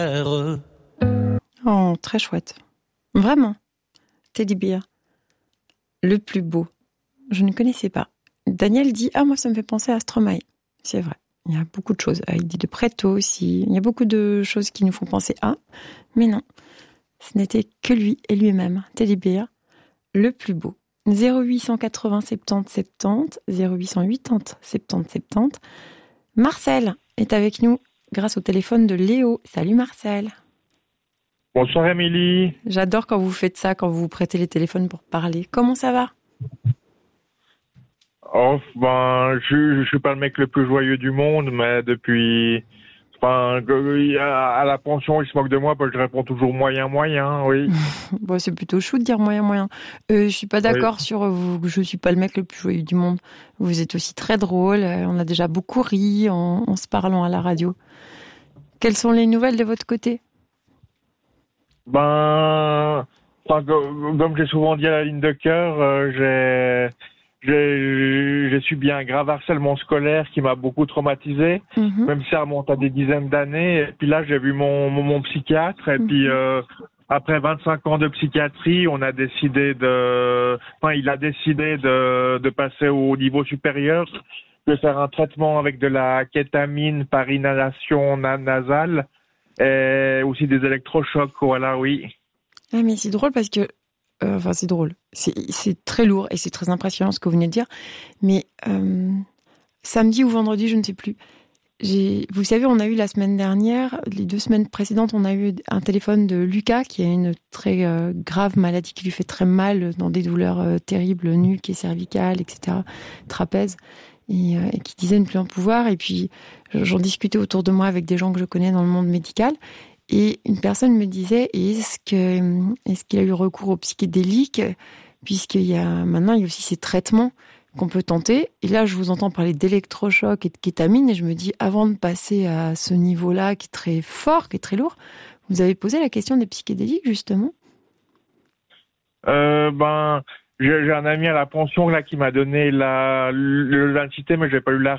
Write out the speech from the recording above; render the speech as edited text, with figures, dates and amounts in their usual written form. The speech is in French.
Oh, très chouette. Vraiment. Teddy Bear. Le plus beau. Je ne connaissais pas. Daniel dit, moi ça me fait penser à Stromae. C'est vrai. Il y a beaucoup de choses. Il dit de Preto aussi. Il y a beaucoup de choses qui nous font penser à. Mais non. Ce n'était que lui et lui-même. Teddy Bear. Le plus beau. 0880 70 70. 0880 70 70. Marcel est avec nous grâce au téléphone de Léo. Salut Marcel. Bonsoir Émilie. J'adore quand vous faites ça, quand vous vous prêtez les téléphones pour parler. Comment ça va ? Je suis pas le mec le plus joyeux du monde, mais depuis, à la pension, ils se moquent de moi parce que je réponds toujours moyen, oui. Bon, c'est plutôt chou de dire moyen. Je suis pas d'accord sur vous. Je suis pas le mec le plus joyeux du monde. Vous êtes aussi très drôle. On a déjà beaucoup ri en se parlant à la radio. Quelles sont les nouvelles de votre côté ? Comme j'ai souvent dit à la ligne de cœur, j'ai subi un grave harcèlement scolaire qui m'a beaucoup traumatisé, même si ça remonte à des dizaines d'années. Et puis là, j'ai vu mon psychiatre. Et puis après 25 ans de psychiatrie, il a décidé de passer au niveau supérieur, de faire un traitement avec de la kétamine par inhalation nasale. Et aussi des électrochocs, voilà, oui. Ah, mais c'est drôle parce que... c'est drôle. C'est très lourd et c'est très impressionnant ce que vous venez de dire. Mais samedi ou vendredi, je ne sais plus. Vous savez, on a eu la semaine dernière, les 2 semaines précédentes, on a eu un téléphone de Lucas qui a une très grave maladie qui lui fait très mal, dans des douleurs terribles, nuques et cervicales, etc., trapèze. Et qui disait ne plus en pouvoir. Et puis, j'en discutais autour de moi avec des gens que je connais dans le monde médical. Et une personne me disait, est-ce qu'il a eu recours aux psychédéliques ? Puisqu'il y a aussi ces traitements qu'on peut tenter. Et là, je vous entends parler d'électrochoc et de kétamine. Et je me dis, avant de passer à ce niveau-là, qui est très fort, qui est très lourd, vous avez posé la question des psychédéliques, justement ? J'ai un ami à la pension là qui m'a donné l'incité, mais j'ai pas eu la